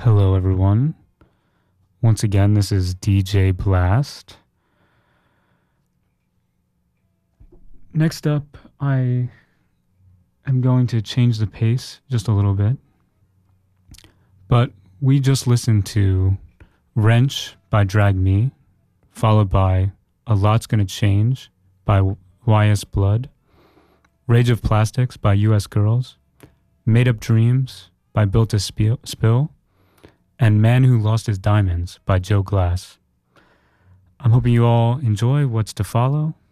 Hello, everyone. Once again, this is DJ Blast. Next up, I am going to change the pace just a little bit. But we just listened to Wrench by Drag Me, followed by A Lot's Gonna Change by YS Blood, Rage of Plastics by US Girls, Made Up Dreams by Built to Spill, and Man Who Lost His Diamonds by Joe Glass. I'm hoping you all enjoy what's to follow.